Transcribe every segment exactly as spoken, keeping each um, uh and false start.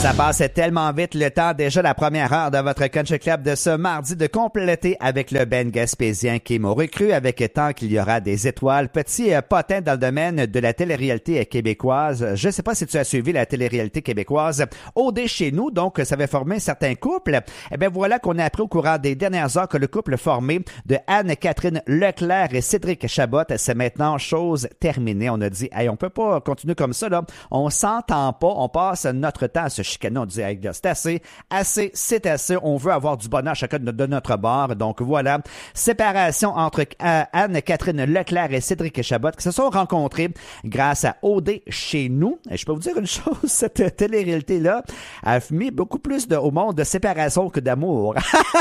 Ça passait tellement vite le temps, déjà la première heure de votre Country Club de ce mardi, de compléter avec le Ben gaspésien qui m'aurait cru avec tant qu'il y aura des étoiles. Petit euh, potin dans le domaine de la télé-réalité québécoise. Je ne sais pas si tu as suivi la télé-réalité québécoise O D chez nous, donc ça avait formé certains couples. Eh bien voilà qu'on a appris au courant des dernières heures que le couple formé de Anne-Catherine Leclerc et Cédric Chabot, c'est maintenant chose terminée. On a dit, hey, on peut pas continuer comme ça, là. On s'entend pas, on passe notre temps à se chicaner. On dit, hey, c'est assez, assez, c'est assez. On veut avoir du bonheur chacun de, de notre bord. Donc voilà, séparation entre euh, Anne-Catherine Leclerc et Cédric Chabot qui se sont rencontrés grâce à O D chez nous. Et je peux vous dire une chose, cette télé-réalité-là a mis beaucoup plus de, au monde de séparation que d'amour.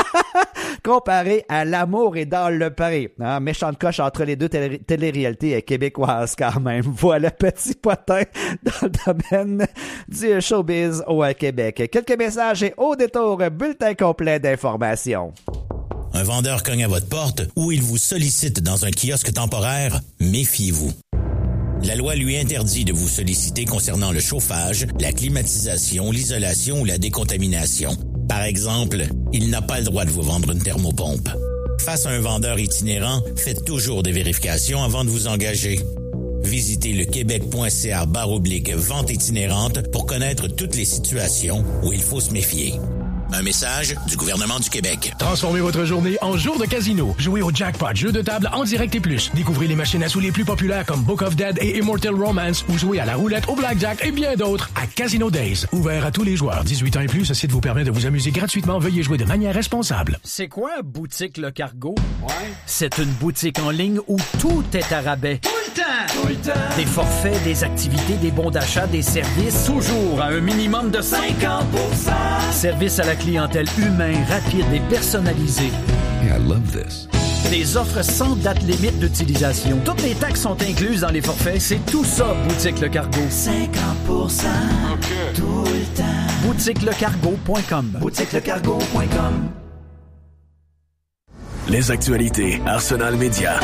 Comparé à l'amour et dans le pré. Hein, méchante coche entre les deux télé- télé-réalités québécoises quand même. Voilà, petit potin dans le domaine du showbiz au Québec. Quelques messages et au détour, bulletin complet d'informations. Un vendeur cogne à votre porte ou il vous sollicite dans un kiosque temporaire, méfiez-vous. La loi lui interdit de vous solliciter concernant le chauffage, la climatisation, l'isolation ou la décontamination. Par exemple, il n'a pas le droit de vous vendre une thermopompe. Face à un vendeur itinérant, faites toujours des vérifications avant de vous engager. Visitez le québec.ca barre oblique vente itinérante pour connaître toutes les situations où il faut se méfier. Un message du gouvernement du Québec. Transformez votre journée en jour de casino. Jouez au Jackpot, jeu de table en direct et plus. Découvrez les machines à sous les plus populaires comme Book of Dead et Immortal Romance ou jouez à la roulette, au blackjack et bien d'autres à Casino Days. Ouvert à tous les joueurs. dix-huit ans et plus, ce site vous permet de vous amuser gratuitement. Veuillez jouer de manière responsable. C'est quoi Boutique Le Cargo? Ouais. C'est une boutique en ligne où tout est à rabais. Tout le temps! Tout le temps! Des forfaits, des activités, des bons d'achat, des services. Toujours à un minimum de cinquante pour cent! Service à la clientèle humain, rapide et personnalisé. Yeah, I love this. Des offres sans date limite d'utilisation. Toutes les taxes sont incluses dans les forfaits. C'est tout ça, Boutique Le Cargo. cinquante pour cent okay. Tout le temps. boutique le cargo point com. boutique le cargo point com. Les actualités Arsenal Média.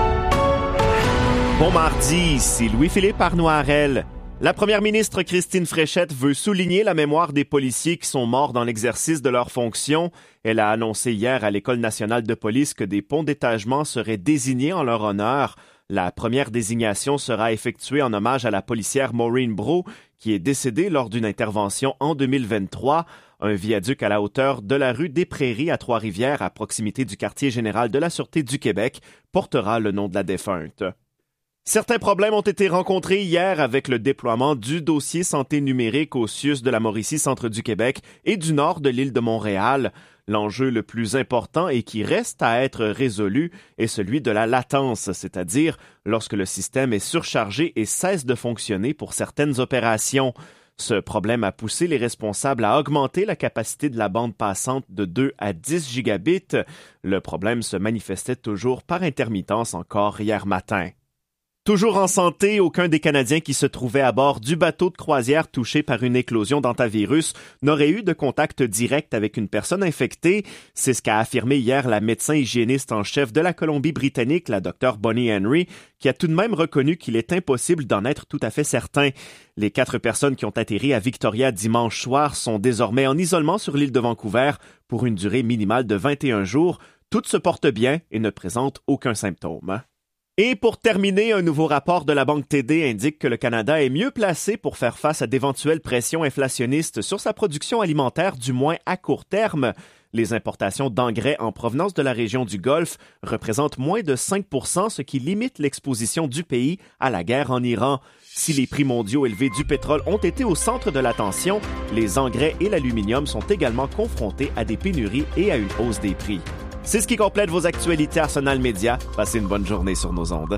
Bon mardi, ici Louis-Philippe Arnoirel. La première ministre Christine Fréchette veut souligner la mémoire des policiers qui sont morts dans l'exercice de leurs fonctions. Elle a annoncé hier à l'École nationale de police que des ponts d'étagement seraient désignés en leur honneur. La première désignation sera effectuée en hommage à la policière Maureen Brault, qui est décédée lors d'une intervention en deux mille vingt-trois. Un viaduc à la hauteur de la rue des Prairies à Trois-Rivières, à proximité du quartier général de la Sûreté du Québec, portera le nom de la défunte. Certains problèmes ont été rencontrés hier avec le déploiement du dossier santé numérique au C I U S de la Mauricie, centre du Québec et du nord de l'île de Montréal. L'enjeu le plus important et qui reste à être résolu est celui de la latence, c'est-à-dire lorsque le système est surchargé et cesse de fonctionner pour certaines opérations. Ce problème a poussé les responsables à augmenter la capacité de la bande passante de deux à dix gigabits. Le problème se manifestait toujours par intermittence encore hier matin. Toujours en santé, aucun des Canadiens qui se trouvaient à bord du bateau de croisière touché par une éclosion d'hantavirus n'aurait eu de contact direct avec une personne infectée. C'est ce qu'a affirmé hier la médecin hygiéniste en chef de la Colombie-Britannique, la docteure Bonnie Henry, qui a tout de même reconnu qu'il est impossible d'en être tout à fait certain. Les quatre personnes qui ont atterri à Victoria dimanche soir sont désormais en isolement sur l'île de Vancouver pour une durée minimale de vingt et un jours. Toutes se portent bien et ne présentent aucun symptôme. Et pour terminer, un nouveau rapport de la Banque T D indique que le Canada est mieux placé pour faire face à d'éventuelles pressions inflationnistes sur sa production alimentaire, du moins à court terme. Les importations d'engrais en provenance de la région du Golfe représentent moins de cinq pour cent, ce qui limite l'exposition du pays à la guerre en Iran. Si les prix mondiaux élevés du pétrole ont été au centre de l'attention, les engrais et l'aluminium sont également confrontés à des pénuries et à une hausse des prix. C'est ce qui complète vos actualités Arsenal Média. Passez une bonne journée sur nos ondes.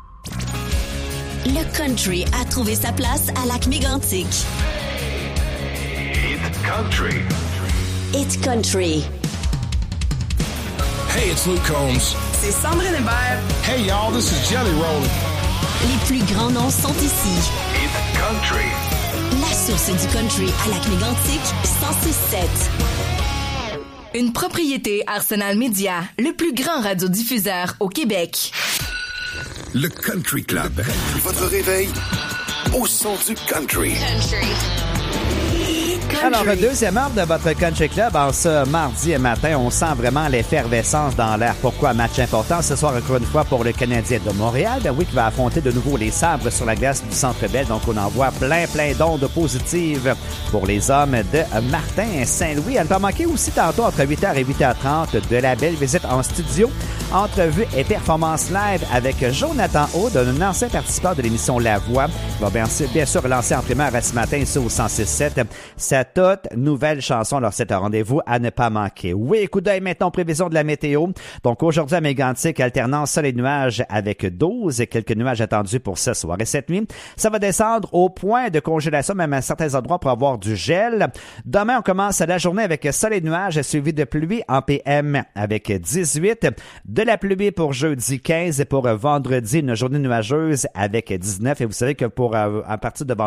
Le country a trouvé sa place à Lac-Mégantic. It's country. It's country. Hey, it's Luke Combs. C'est Sandrine Hébert. Hey, y'all, this is Jelly Roll. Les plus grands noms sont ici. It's country. La source du country à Lac-Mégantic, cent six sept. Une propriété Arsenal Média, le plus grand radiodiffuseur au Québec. Le Country Club. Votre réveil au son du country. Country. Alors, deuxième heure de votre Country Club, en ce mardi matin, on sent vraiment l'effervescence dans l'air. Pourquoi? Match important ce soir, encore une fois, pour le Canadien de Montréal. Ben oui, qui va affronter de nouveau les Sabres sur la glace du Centre Bell. Donc, on envoie plein, plein d'ondes positives pour les hommes de Martin Saint-Louis. À ne pas manquer aussi tantôt, entre huit heures et huit heures trente, de la belle visite en studio. Entrevue et performance live avec Jonathan Aude, un ancien participant de l'émission La Voix. Il va bien, bien sûr relancer en primaire ce matin ici au cent six sept. Sa toute nouvelle chanson. Alors, c'est un rendez-vous à ne pas manquer. Oui, coup d'œil maintenant, prévision de la météo. Donc, aujourd'hui à Mégantic, alternance soleil et nuages avec douze et quelques nuages attendus pour ce soir et cette nuit. Ça va descendre au point de congélation, même à certains endroits pour avoir du gel. Demain, on commence la journée avec soleil et nuages suivi de pluie en P M avec dix-huit. De la pluie pour jeudi quinze et pour vendredi, une journée nuageuse avec dix-neuf. Et vous savez que pour à partir de vendredi,